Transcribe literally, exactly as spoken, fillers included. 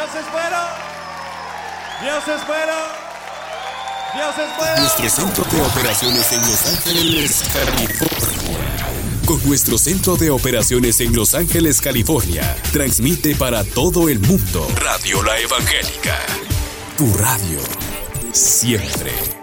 Dios espera. Dios espera. Dios espera. Nuestro centro de operaciones en Los Ángeles, California. Con nuestro centro de operaciones en Los Ángeles, California, transmite para todo el mundo Radio La Evangélica. Tu radio, siempre.